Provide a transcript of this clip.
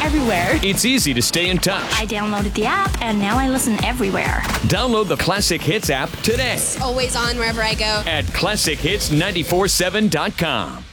everywhere. It's easy to stay in touch. I downloaded the app, and now I listen everywhere. Download the Classic Hits app today Always on wherever I go. at ClassicHits947.com.